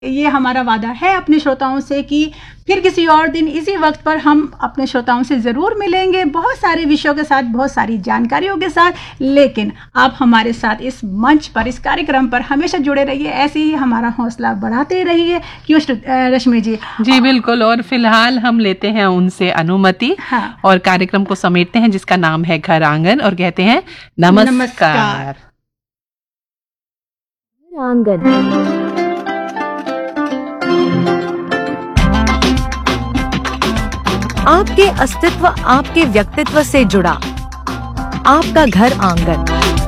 ये हमारा वादा है अपने श्रोताओं से कि फिर किसी और दिन इसी वक्त पर हम अपने श्रोताओं से ज़रूर मिलेंगे, बहुत सारे विषयों के साथ, बहुत सारी जानकारियों के साथ। लेकिन आप हमारे साथ इस मंच पर, इस कार्यक्रम पर हमेशा जुड़े रहिए, ऐसे ही हमारा हौसला बढ़ाते रहिए। क्यों रश्मि जी? जी बिल्कुल। और फिलहाल हम लेते हैं उनसे अनुमति। हाँ। और कार्यक्रम को समेटते हैं जिसका नाम है घर आंगन, और कहते हैं नमस्कार। आंगन आपके अस्तित्व, आपके व्यक्तित्व से जुड़ा, आपका घर आंगन।